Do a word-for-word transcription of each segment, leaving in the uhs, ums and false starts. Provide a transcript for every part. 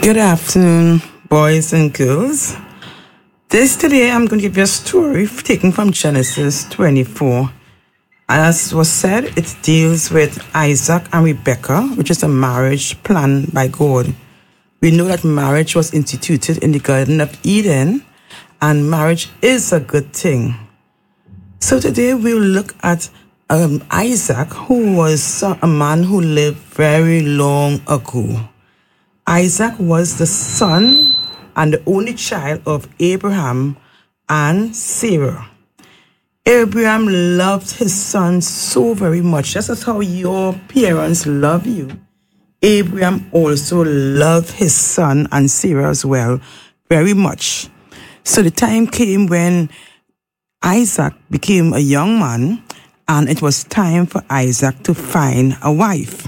Good afternoon, boys and girls. This today I'm going to give you a story taken from Genesis twenty-four. As was said, it deals with Isaac and Rebekah, which is a marriage planned by God. We know that marriage was instituted in the Garden of Eden, and marriage is a good thing. So today we'll look at um, Isaac, who was a man who lived very long ago. Isaac was the son and the only child of Abraham and Sarah. Abraham loved his son so very much. Just as how your parents love you, Abraham also loved his son and Sarah as well very much. So the time came when Isaac became a young man, and it was time for Isaac to find a wife.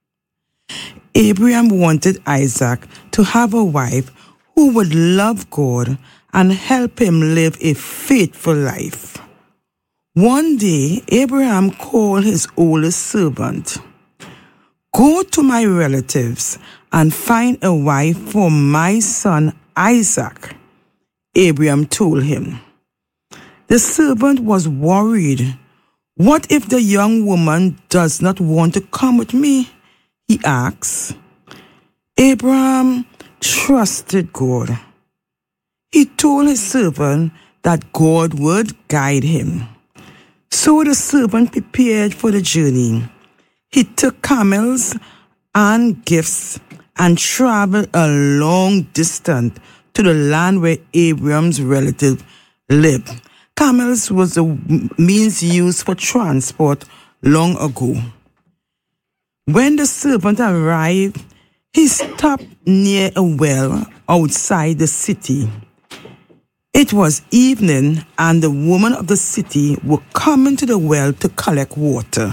Abraham wanted Isaac to have a wife who would love God and help him live a faithful life. One day, Abraham called his oldest servant. "Go to my relatives and find a wife for my son Isaac," Abraham told him. The servant was worried. "What if the young woman does not want to come with me?" he asked. Abraham trusted God. He told his servant that God would guide him. So the servant prepared for the journey. He took camels and gifts and traveled a long distance to the land where Abraham's relative lived. Camels was the means used for transport long ago. When the servant arrived, he stopped near a well outside the city. It was evening, and the women of the city were coming to the well to collect water.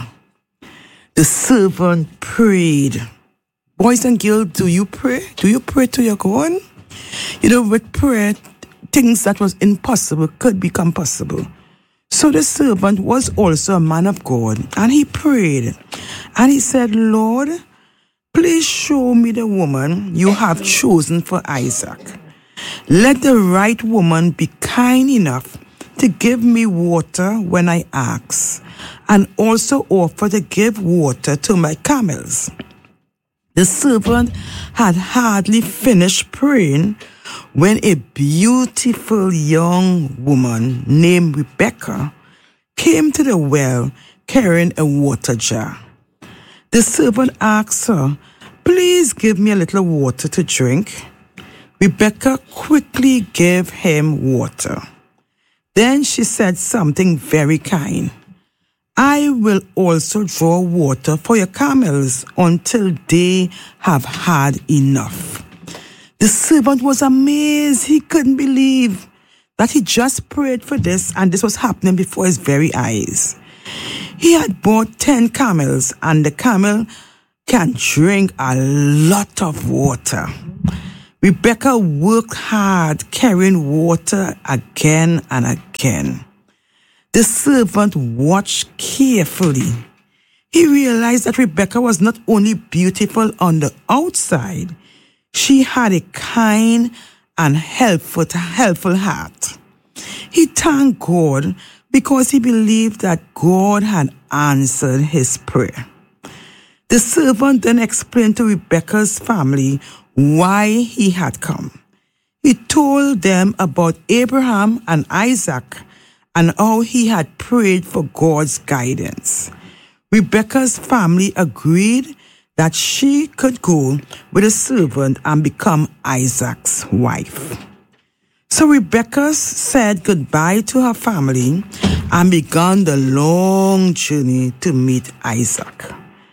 The servant prayed. Boys and girls, do you pray? Do you pray to your God? You know, with prayer, things that was impossible could become possible. So the servant was also a man of God, and he prayed. And he said, "Lord, please show me the woman you have chosen for Isaac. Let the right woman be kind enough to give me water when I ask, and also offer to give water to my camels." The servant had hardly finished praying when a beautiful young woman named Rebekah came to the well carrying a water jar. The servant asked her, "Please give me a little water to drink." Rebekah quickly gave him water. Then she said something very kind. "I will also draw water for your camels until they have had enough." The servant was amazed. He couldn't believe that he just prayed for this, and this was happening before his very eyes. He had bought ten camels, and the camel can drink a lot of water. Rebekah worked hard carrying water again and again. The servant watched carefully. He realized that Rebekah was not only beautiful on the outside, she had a kind and helpful, helpful heart. He thanked God because he believed that God had answered his prayer. The servant then explained to Rebekah's family why he had come. He told them about Abraham and Isaac and how he had prayed for God's guidance. Rebekah's family agreed that she could go with a servant and become Isaac's wife. So Rebekah said goodbye to her family and began the long journey to meet Isaac.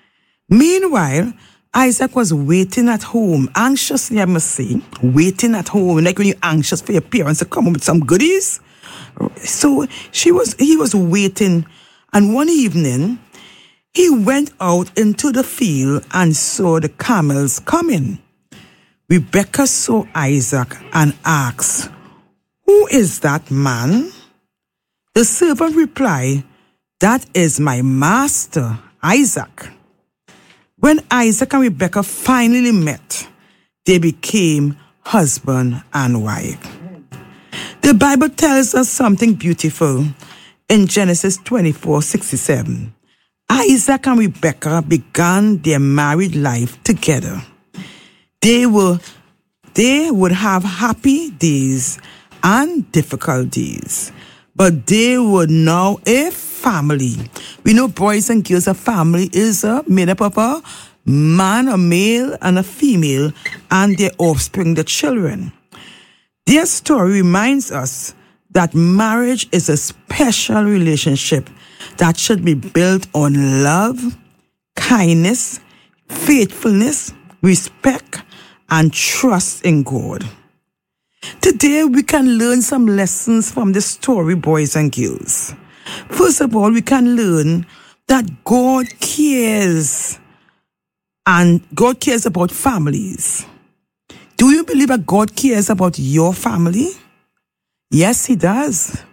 Meanwhile, Isaac was waiting at home, anxiously, I must say, waiting at home, like when you're anxious for your parents to come home with some goodies. So she was, he was waiting, and one evening, he went out into the field and saw the camels coming. Rebekah saw Isaac and asked, "Who is that man?" The servant replied, "That is my master, Isaac." When Isaac and Rebekah finally met, they became husband and wife. The Bible tells us something beautiful in Genesis twenty-four sixty-seven. Isaac and Rebekah began their married life together. They were, they would have happy days and difficult days, but they were now a family. We know boys and girls, a family is uh, made up of a man, a male, and a female, and their offspring, the children. Their story reminds us that marriage is a special relationship that should be built on love, kindness, faithfulness, respect, and trust in God. Today, we can learn some lessons from the story, boys and girls. First of all, we can learn that God cares, and God cares about families. Do you believe that God cares about your family? Yes, He does.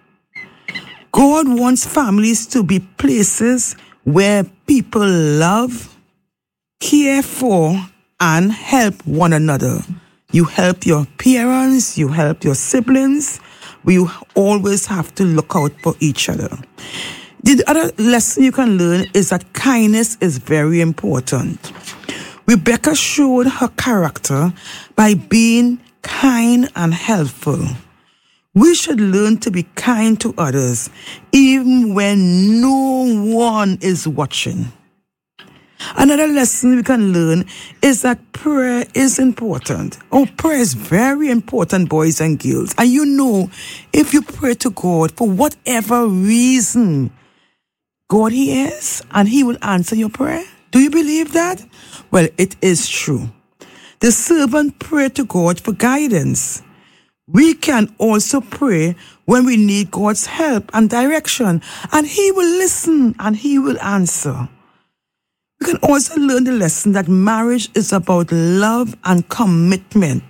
God wants families to be places where people love, care for, and help one another. You help your parents, you help your siblings. We always have to look out for each other. The other lesson you can learn is that kindness is very important. Rebekah showed her character by being kind and helpful. We should learn to be kind to others, even when no one is watching. Another lesson we can learn is that prayer is important. Oh, prayer is very important, boys and girls. And you know, if you pray to God for whatever reason, God hears and He will answer your prayer. Do you believe that? Well, it is true. The servant prayed to God for guidance. We can also pray when we need God's help and direction, and He will listen and He will answer. We can also learn the lesson that marriage is about love and commitment.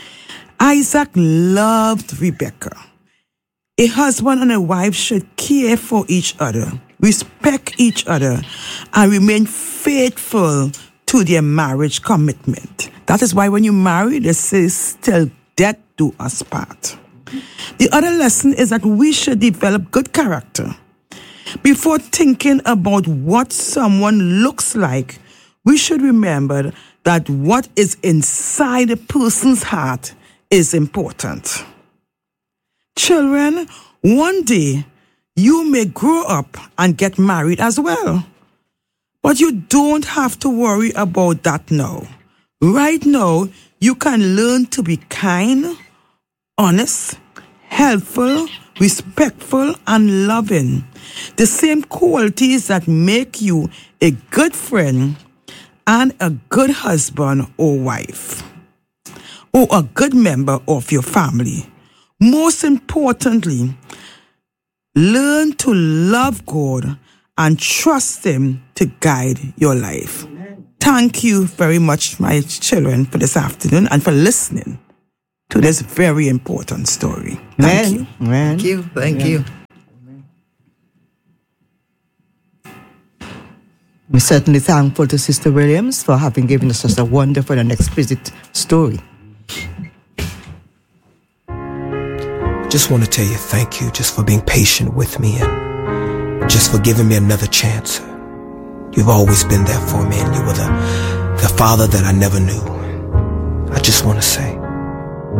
Isaac loved Rebekah. A husband and a wife should care for each other, respect each other, and remain faithful to their marriage commitment. That is why when you marry, they say, till death do us part. The other lesson is that we should develop good character. Before thinking about what someone looks like, we should remember that what is inside a person's heart is important. Children, one day you may grow up and get married as well. But you don't have to worry about that now. Right now, you can learn to be kind, honest, helpful, respectful, and loving. The same qualities that make you a good friend and a good husband or wife, or a good member of your family. Most importantly, learn to love God and trust Him to guide your life. Amen. Thank you very much, my children, for this afternoon and for listening to this very important story. Thank Amen. you. Amen. Thank you. Thank Amen. you. We're certainly thankful to Sister Williams for having given us such a wonderful and explicit story. Just want to tell you thank you just for being patient with me and just for giving me another chance. You've always been there for me, and you were the, the father that I never knew. I just want to say